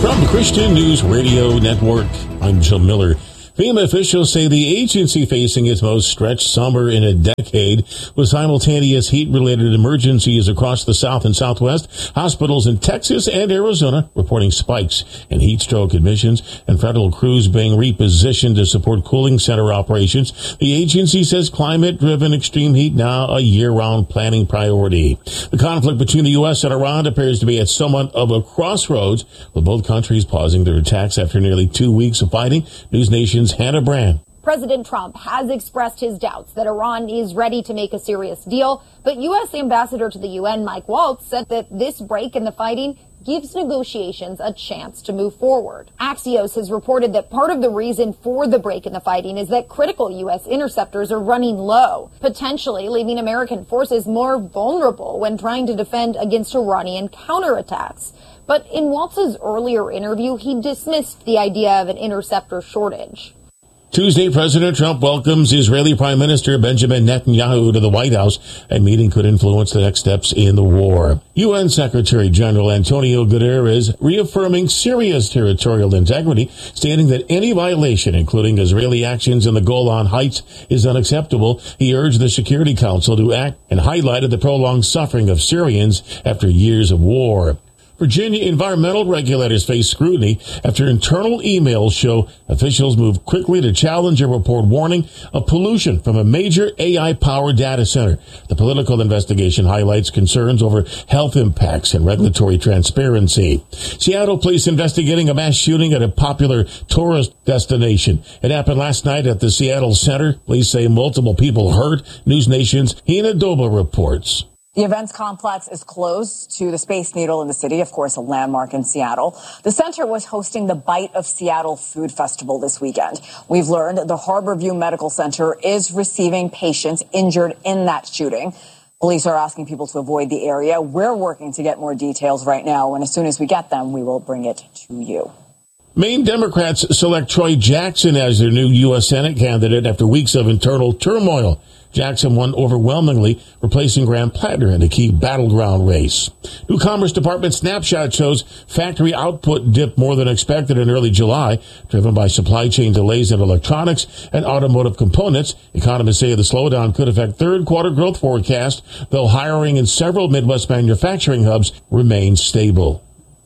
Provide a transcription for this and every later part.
From the Christian News Radio Network, I'm Joe Miller. FEMA officials say the agency facing its most stretched summer in a decade with simultaneous heat-related emergencies across the South and Southwest, hospitals in Texas and Arizona reporting spikes in heat stroke admissions, and federal crews being repositioned to support cooling center operations. The agency says climate-driven extreme heat now a year-round planning priority. The conflict between the U.S. and Iran appears to be at somewhat of a crossroads, with both countries pausing their attacks after nearly 2 weeks of fighting. News Nation's Hannah Brand. President Trump has expressed his doubts that Iran is ready to make a serious deal, but U.S. Ambassador to the UN Mike Waltz said that this break in the fighting gives negotiations a chance to move forward. Axios has reported that part of the reason for the break in the fighting is that critical U.S. interceptors are running low, potentially leaving American forces more vulnerable when trying to defend against Iranian counterattacks. But in Waltz's earlier interview, he dismissed the idea of an interceptor shortage. Tuesday, President Trump welcomes Israeli Prime Minister Benjamin Netanyahu to the White House. A meeting could influence the next steps in the war. UN Secretary General Antonio Guterres reaffirming Syria's territorial integrity, stating that any violation, including Israeli actions in the Golan Heights, is unacceptable. He urged the Security Council to act and highlighted the prolonged suffering of Syrians after years of war. Virginia environmental regulators face scrutiny after internal emails show officials moved quickly to challenge a report warning of pollution from a major AI-powered data center. The political investigation highlights concerns over health impacts and regulatory transparency. Seattle police investigating a mass shooting at a popular tourist destination. It happened last night at the Seattle Center. Police say multiple people hurt. News Nation's Hina Doba reports. The events complex is close to the Space Needle in the city, of course, a landmark in Seattle. The center was hosting the Bite of Seattle Food Festival this weekend. We've learned the Harborview Medical Center is receiving patients injured in that shooting. Police are asking people to avoid the area. We're working to get more details right now, and as soon as we get them, we will bring it to you. Maine Democrats select Troy Jackson as their new U.S. Senate candidate after weeks of internal turmoil. Jackson won overwhelmingly, replacing Graham Plattner in a key battleground race. New Commerce Department snapshot shows factory output dipped more than expected in early July, driven by supply chain delays in electronics and automotive components. Economists say the slowdown could affect third quarter growth forecast, though hiring in several Midwest manufacturing hubs remains stable.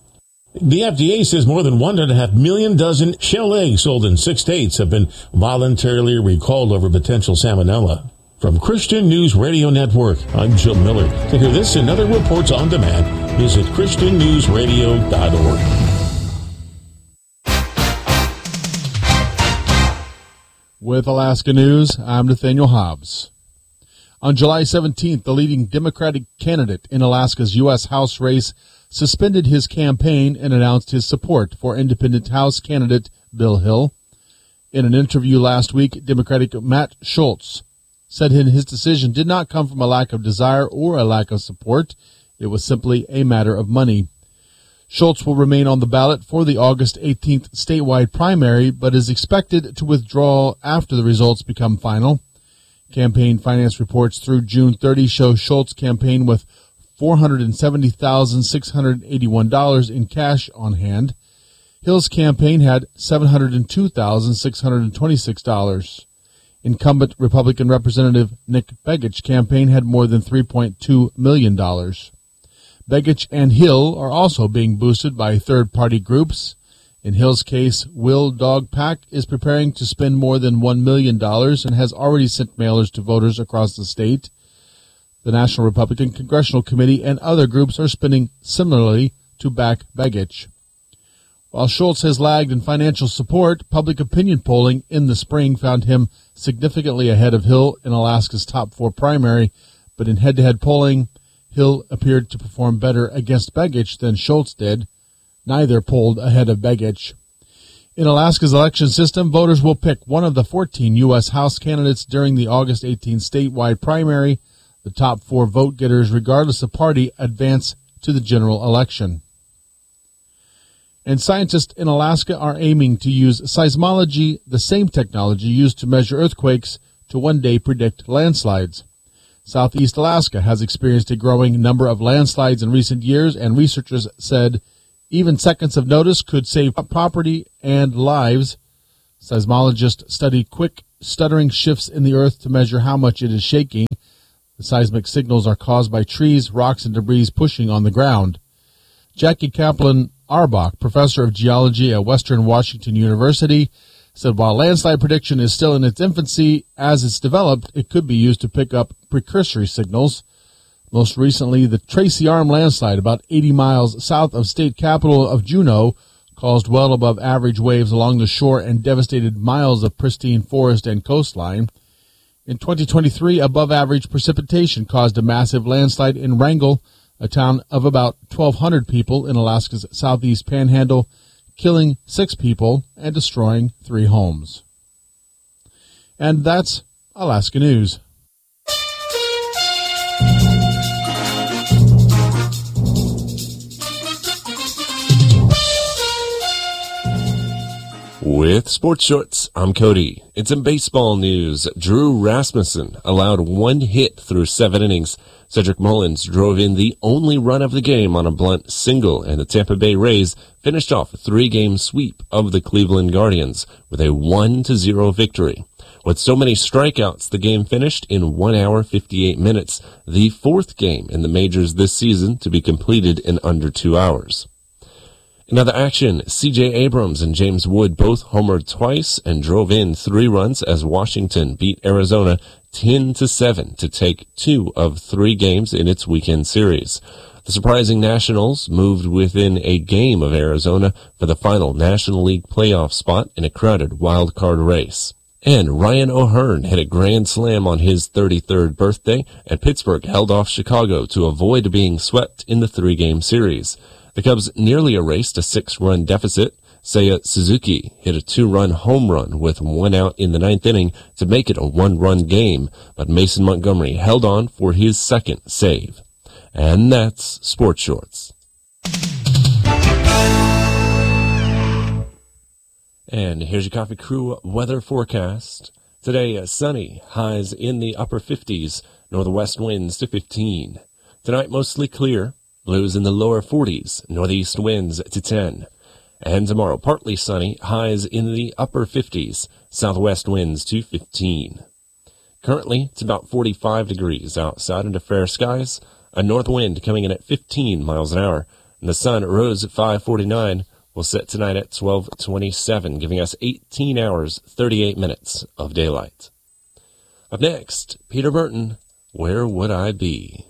The FDA says more than 1.5 million dozen shell eggs sold in 6 states have been voluntarily recalled over potential salmonella. From Christian News Radio Network, I'm Joe Miller. To hear this and other reports on demand, visit ChristianNewsRadio.org. With Alaska News, I'm Nathaniel Hobbs. On July 17th, the leading Democratic candidate in Alaska's U.S. House race suspended his campaign and announced his support for independent House candidate Bill Hill. In an interview last week, Democratic Matt Schultz said his decision did not come from a lack of desire or a lack of support. It was simply a matter of money. Schultz will remain on the ballot for the August 18th statewide primary, but is expected to withdraw after the results become final. Campaign finance reports through June 30 show Schultz' campaign with $470,681 in cash on hand. Hill's campaign had $702,626. Incumbent Republican Representative Nick Begich's campaign had more than $3.2 million. Begich and Hill are also being boosted by third-party groups. In Hill's case, Will Dog Pack is preparing to spend more than $1 million and has already sent mailers to voters across the state. The National Republican Congressional Committee and other groups are spending similarly to back Begich. While Schultz has lagged in financial support, public opinion polling in the spring found him significantly ahead of Hill in Alaska's top 4 primary, but in head-to-head polling, Hill appeared to perform better against Begich than Schultz did. Neither polled ahead of Begich. In Alaska's election system, voters will pick one of the 14 U.S. House candidates during the August 18 statewide primary. The top 4 vote-getters, regardless of party, advance to the general election. And scientists in Alaska are aiming to use seismology, the same technology used to measure earthquakes, to one day predict landslides. Southeast Alaska has experienced a growing number of landslides in recent years, and researchers said Even seconds of notice could save property and lives. Seismologists study quick, stuttering shifts in the earth to measure how much it is shaking. The seismic signals are caused by trees, rocks, and debris pushing on the ground. Jackie Kaplan-Arbach, professor of geology at Western Washington University, said while landslide prediction is still in its infancy, as it's developed, it could be used to pick up precursory signals. Most recently, the Tracy Arm landslide, about 80 miles south of state capital of Juneau, caused well above average waves along the shore and devastated miles of pristine forest and coastline. In 2023, above average precipitation caused a massive landslide in Wrangell, a town of about 1,200 people in Alaska's southeast panhandle, killing 6 people and destroying 3 homes. And that's Alaska News. With Sports Shorts, I'm Cody. It's in baseball news. Drew Rasmussen allowed 1 hit through 7 innings. Cedric Mullins drove in the only run of the game on a blunt single, and the Tampa Bay Rays finished off a 3-game sweep of the Cleveland Guardians with a 1-0 victory. With so many strikeouts, the game finished in 1 hour 58 minutes, the 4th game in the majors this season to be completed in under 2 hours. In other action, C.J. Abrams and James Wood both homered twice and drove in 3 runs as Washington beat Arizona 10-7 to take 2 of 3 games in its weekend series. The surprising Nationals moved within a game of Arizona for the final National League playoff spot in a crowded wild card race. And Ryan O'Hearn hit a grand slam on his 33rd birthday, and Pittsburgh held off Chicago to avoid being swept in the 3-game series. The Cubs nearly erased a 6-run deficit. Seiya Suzuki hit a 2-run home run with 1 out in the 9th inning to make it a 1-run game, but Mason Montgomery held on for his 2nd save. And that's Sports Shorts. And here's your Coffee Crew weather forecast. Today, sunny, highs in the upper 50s, northwest winds to 15. Tonight, mostly clear. Lows in the lower 40s, northeast winds to 10. And tomorrow, partly sunny, highs in the upper 50s, southwest winds to 15. Currently, it's about 45 degrees outside under fair skies, a north wind coming in at 15 miles an hour, and the sun rose at 5:49, will set tonight at 12:27, giving us 18 hours, 38 minutes of daylight. Up next, Peter Burton, Where Would I Be?